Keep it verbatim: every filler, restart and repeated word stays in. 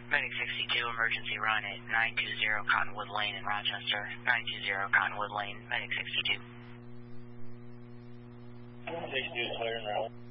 Medic sixty-two, emergency run at nine two zero Cottonwood Lane in Rochester. nine two zero Cottonwood Lane, Medic sixty-two. sixty-two is clear and route.